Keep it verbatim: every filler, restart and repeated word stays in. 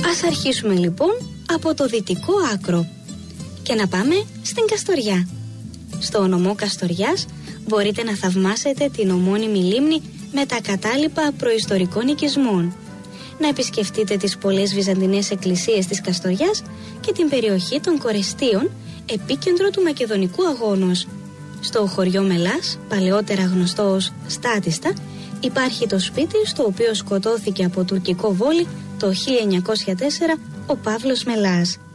Ας αρχίσουμε λοιπόν από το δυτικό άκρο και να πάμε στην Καστοριά. Στο νομό Καστοριάς μπορείτε να θαυμάσετε την ομώνυμη λίμνη με τα κατάλοιπα προϊστορικών οικισμών, να επισκεφτείτε τις πολλές βυζαντινές εκκλησίες της Καστοριάς και την περιοχή των Κορεστίων, επίκεντρο του Μακεδονικού αγώνος. Στο χωριό Μελάς, παλαιότερα γνωστό ως Στάτιστα, υπάρχει το σπίτι στο οποίο σκοτώθηκε από τουρκικό βόλι το χίλια εννιακόσια τέσσερα ο Παύλος Μελάς.